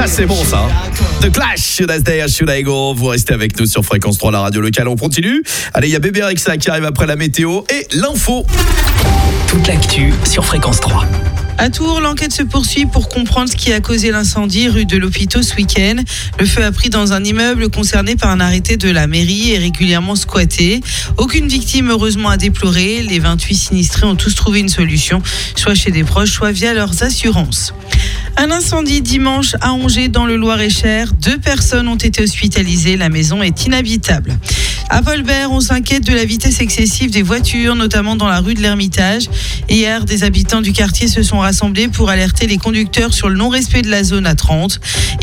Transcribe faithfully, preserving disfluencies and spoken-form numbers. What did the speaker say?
Ça c'est bon ça. The Clash, Should I Stay, Should I Go. Vous restez avec nous sur Fréquence trois, la radio locale. On continue. Allez, il y a Bébé Rexha qui arrive après la météo et l'info. Toute l'actu sur Fréquence trois. À Tours, l'enquête se poursuit pour comprendre ce qui a causé l'incendie rue de l'Hôpital ce week-end. Le feu a pris dans un immeuble concerné par un arrêté de la mairie et régulièrement squatté. Aucune victime heureusement à déplorer. Les vingt-huit sinistrés ont tous trouvé une solution, soit chez des proches, soit via leurs assurances. Un incendie dimanche à Angers dans le Loir-et-Cher. Deux personnes ont été hospitalisées. La maison est inhabitable. À Paulbert, on s'inquiète de la vitesse excessive des voitures, notamment dans la rue de l'Ermitage. Hier, des habitants du quartier se sont rassemblés pour alerter les conducteurs sur le non-respect de la zone à trente.